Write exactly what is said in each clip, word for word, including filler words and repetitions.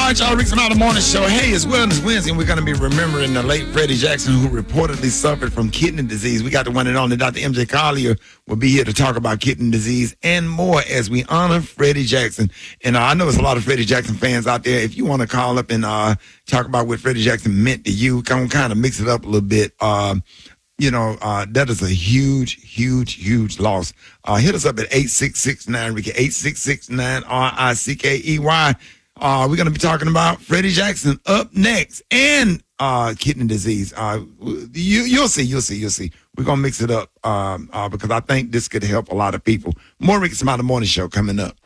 right, y'all. Rick's Mountain Morning Show. Hey, it's Wellness Wednesday, and we're going to be remembering the late Freddie Jackson, who reportedly suffered from kidney disease. We got the one and only Doctor M J Collier will be here to talk about kidney disease and more as we honor Freddie Jackson. And uh, I know there's a lot of Freddie Jackson fans out there. If you want to call up and uh, talk about what Freddie Jackson meant to you, come kind of mix it up a little bit. Um, You know, uh, that is a huge, huge, huge loss. Uh, hit us up at eight six six nine Ricky, eight six six nine R I C K E Y. Uh, we're going to be talking about Freddie Jackson up next and uh, kidney disease. Uh, you, you'll see, you'll see, you'll see. We're going to mix it up um, uh, because I think this could help a lot of people. More Ricky Smiley Morning Show coming up.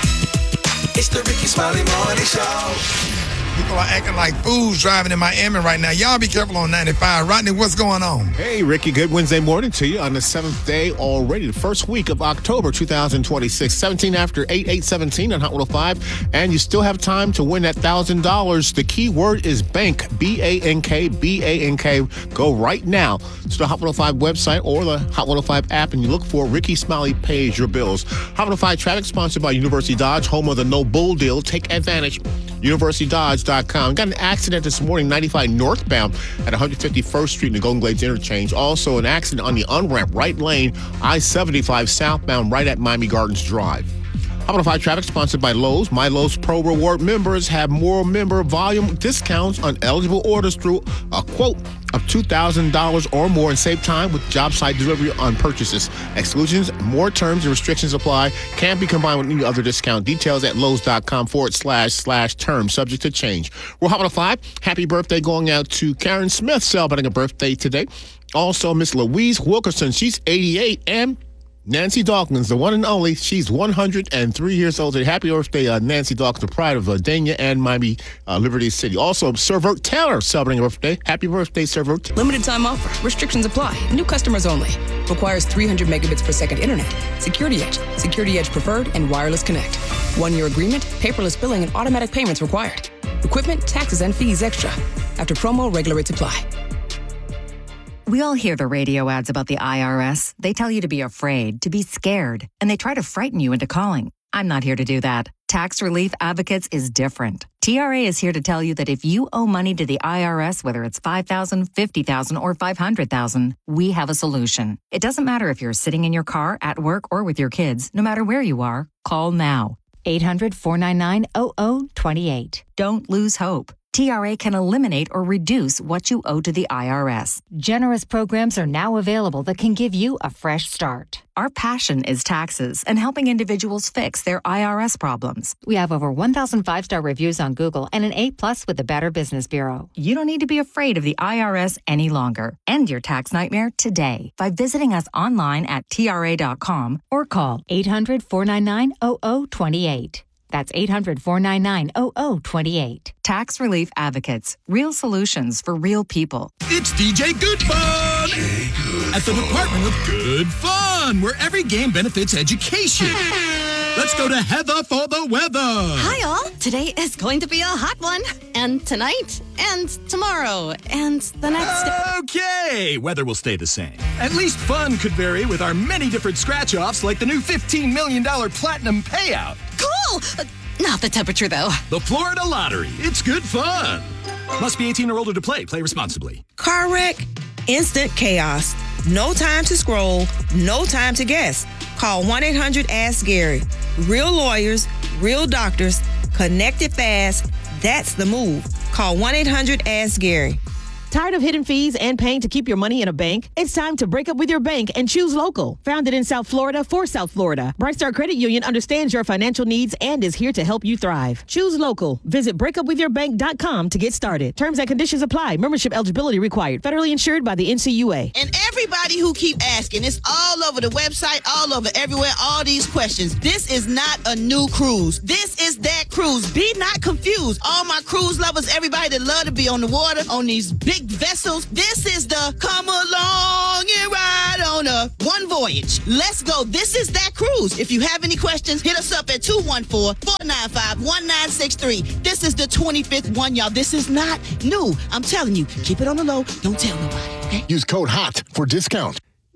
It's the Ricky Smiley Morning Show. People are acting like fools driving in Miami right now. Y'all be careful on ninety-five. Rodney, what's going on? Hey, Ricky, good Wednesday morning to you on the seventh day already, the first week of October two thousand twenty-six. seventeen after eight, eight seventeen on Hot one oh five. And you still have time to win that one thousand dollars. The key word is bank, B A N K, B A N K. Go right now to the Hot one oh five website or the Hot one oh five app, and you look for Ricky Smiley Pays Your Bills. Hot one oh five traffic sponsored by University Dodge, home of the no bull deal. Take advantage. University Dodge dot com. Got an accident this morning, ninety-five northbound at one fifty-first Street in the Golden Glades interchange. Also an accident on the on-ramp right lane, I seventy-five southbound right at Miami Gardens Drive. Hot one oh five traffic sponsored by Lowe's. My Lowe's Pro Reward members have more member volume discounts on eligible orders through a quote of two thousand dollars or more and save time with job site delivery on purchases. Exclusions, more terms and restrictions apply. Can't be combined with any other discount. Details at Lowe's.com forward slash slash terms subject to change. We're Hot one oh five. Happy birthday going out to Karen Smith celebrating a birthday today. Also, Miss Louise Wilkerson. She's eighty-eight. And Nancy Dawkins, the one and only, she's one hundred three years old. Happy birthday, uh, Nancy Dawkins, the pride of uh, Dania and Miami, uh, Liberty City. Also, Sir Vert Taylor celebrating a birthday. Happy birthday, Sir Vert. Limited time offer. Restrictions apply. New customers only. Requires three hundred megabits per second internet. Security Edge. Security Edge Preferred and Wireless Connect. One-year agreement, paperless billing, and automatic payments required. Equipment, taxes, and fees extra. After promo, regular rates apply. We all hear the radio ads about the I R S. They tell you to be afraid, to be scared, and they try to frighten you into calling. I'm not here to do that. Tax Relief Advocates is different. T R A is here to tell you that if you owe money to the I R S, whether it's five thousand dollars, fifty thousand dollars, or five hundred thousand dollars, we have a solution. It doesn't matter if you're sitting in your car, at work, or with your kids. No matter where you are, call now. eight hundred, four nine nine, zero zero two eight. Don't lose hope. T R A can eliminate or reduce what you owe to the I R S. Generous programs are now available that can give you a fresh start. Our passion is taxes and helping individuals fix their I R S problems. We have over one thousand five-star reviews on Google and an A plus with the Better Business Bureau. You don't need to be afraid of the I R S any longer. End your tax nightmare today by visiting us online at T R A dot com or call eight hundred, four nine nine, zero zero two eight. That's eight hundred, four nine nine, zero zero two eight. Tax Relief Advocates. Real solutions for real people. It's D J Good Fun! D J Good At the Fun. Department of Good Fun, where every game benefits education. Let's go to Heather for the weather. Hi, all. Today is going to be a hot one. And tonight, and tomorrow, and the next day. Okay, weather will stay the same. At least fun could vary with our many different scratch-offs, like the new fifteen million dollars Platinum Payout. Cool! Uh, not the temperature, though. The Florida Lottery. It's good fun. Must be eighteen or older to play. Play responsibly. Car wreck? Instant chaos. No time to scroll. No time to guess. Call one eight hundred ask Gary. Real lawyers, real doctors, connected fast. That's the move. Call one eight hundred ask Gary. Tired of hidden fees and paying to keep your money in a bank? It's time to break up with your bank and choose local. Founded in South Florida for South Florida, Bright Star Credit Union understands your financial needs and is here to help you thrive. Choose local. Visit break up with your bank dot com to get started. Terms and conditions apply. Membership eligibility required. Federally insured by the N C U A. And everybody who keep asking, it's all over the website, all over everywhere, all these questions. This is not a new cruise. This is that cruise. Be not confused. All my cruise lovers, everybody that love to be on the water, on these big vessels. This is the come along and ride on a one voyage. Let's go. This is that cruise. If you have any questions, hit us up at two one four, four nine five, one nine six three. This is the twenty-fifth one, y'all. This is not new. I'm telling you, keep it on the low. Don't tell nobody, okay? Use code HOT for discount.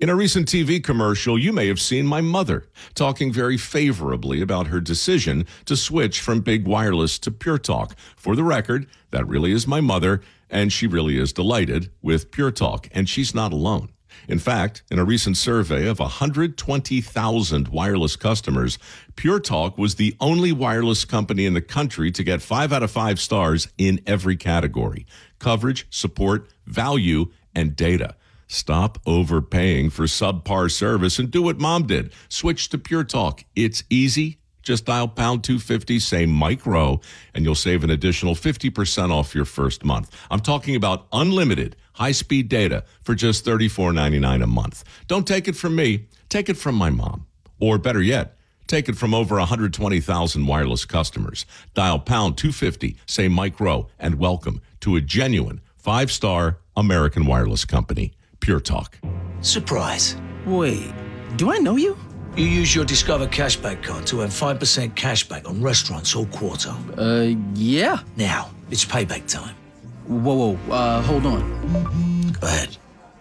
In a recent T V commercial, you may have seen my mother talking very favorably about her decision to switch from Big Wireless to Pure Talk. For the record, that really is my mother, and she really is delighted with Pure Talk, and she's not alone. In fact, in a recent survey of one hundred twenty thousand wireless customers, Pure Talk was the only wireless company in the country to get five out of five stars in every category: coverage, support, value, and data. Stop overpaying for subpar service and do what Mom did. Switch to Pure Talk. It's easy. Just dial pound two fifty, say Mike Rowe, and you'll save an additional fifty percent off your first month. I'm talking about unlimited high-speed data for just thirty-four ninety-nine a month. Don't take it from me. Take it from my mom. Or better yet, take it from over one hundred twenty thousand wireless customers. Dial pound two fifty, say Mike Rowe, and welcome to a genuine five-star American wireless company. Pure Talk. Surprise. Wait, do I know you? You use your Discover Cashback card to have five percent cashback on restaurants all quarter. Uh, yeah. Now, it's payback time. Whoa, whoa, uh, hold on. Go ahead.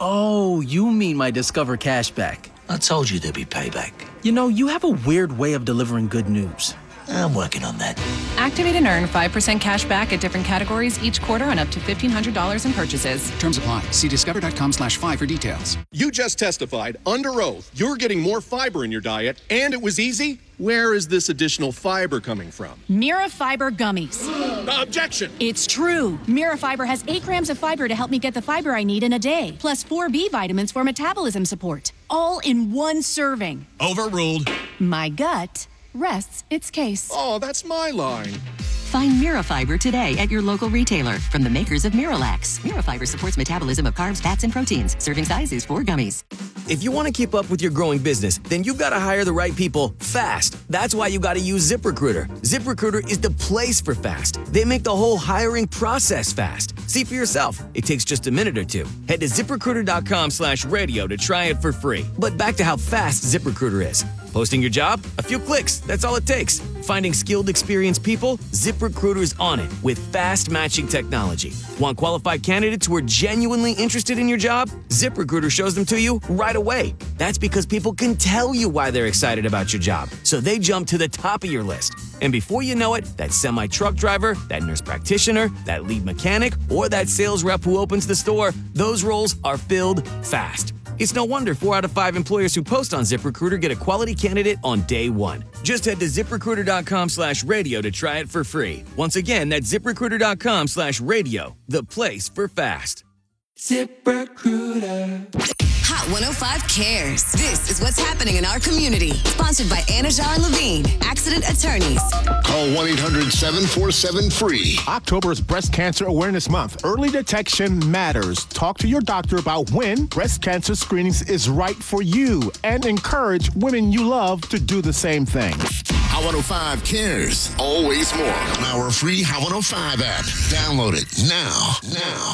Oh, you mean my Discover Cashback. I told you there'd be payback. You know, you have a weird way of delivering good news. I'm working on that. Activate and earn five percent cash back at different categories each quarter on up to fifteen hundred dollars in purchases. Terms apply. See discover.com slash five for details. You just testified under oath you're getting more fiber in your diet, and it was easy? Where is this additional fiber coming from? Mira Fiber Gummies. Objection! It's true. Mira Fiber has eight grams of fiber to help me get the fiber I need in a day, plus four B vitamins for metabolism support, all in one serving. Overruled. My gut rests its case. Oh, that's my line. Find Mira Fiber today at your local retailer from the makers of Miralax. Mira Fiber supports metabolism of carbs, fats, and proteins. Serving size is four gummies. If you want to keep up with your growing business, then you've got to hire the right people fast. That's why you got to use ZipRecruiter. ZipRecruiter is the place for fast. They make the whole hiring process fast. See for yourself. It takes just a minute or two. Head to ZipRecruiter.com slash radio to try it for free. But back to how fast ZipRecruiter is. Posting your job? A few clicks. That's all it takes. Finding skilled, experienced people? ZipRecruiter's on it with fast matching technology. Want qualified candidates who are genuinely interested in your job? ZipRecruiter shows them to you right away. That's because people can tell you why they're excited about your job, so they jump to the top of your list. And before you know it, that semi-truck driver, that nurse practitioner, that lead mechanic, or that sales rep who opens the store, those roles are filled fast. It's no wonder four out of five employers who post on ZipRecruiter get a quality candidate on day one. Just head to ZipRecruiter.com slash radio to try it for free. Once again, that's ZipRecruiter.com slash radio, the place for fast. ZipRecruiter. Hot one oh five cares. This is what's happening in our community. Sponsored by Anajar and Levine, accident attorneys. Call one eight hundred seven four seven free. October is Breast Cancer Awareness Month. Early detection matters. Talk to your doctor about when breast cancer screenings is right for you, and encourage women you love to do the same thing. Hot one oh five cares. Always more on our free Hot one oh five app. Download it now. Now.